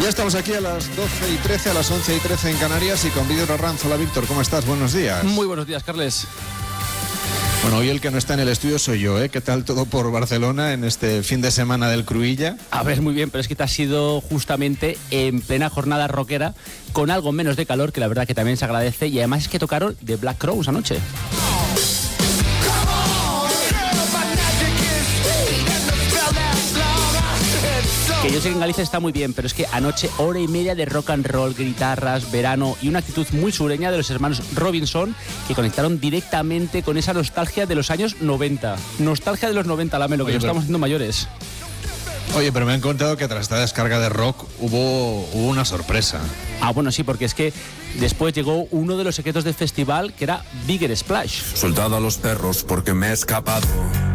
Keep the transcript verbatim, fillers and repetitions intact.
Ya estamos aquí a las doce y trece, a las once y trece en Canarias y con Víctor Arranz. Hola Víctor, ¿cómo estás? Buenos días. Muy buenos días, Carles. Bueno, hoy el que no está en el estudio soy yo, ¿eh? ¿Qué tal todo por Barcelona en este fin de semana del Cruïlla? A ver, muy bien, pero es que te has ido justamente en plena jornada rockera con algo menos de calor, que la verdad que también se agradece, y además es que tocaron The Black Crowes anoche. Que yo sé que en Galicia está muy bien, pero es que anoche hora y media de rock and roll, guitarras, verano y una actitud muy sureña de los hermanos Robinson, que conectaron directamente con esa nostalgia de los años noventa. Nostalgia de los noventa, la melo, que Oye, nos pero... estamos haciendo mayores. Oye, pero me han contado que tras esta descarga de rock hubo, hubo una sorpresa. Ah, bueno, sí, porque es que después llegó uno de los secretos del festival, que era Bigger Splash. Soldado a los perros porque me he escapado.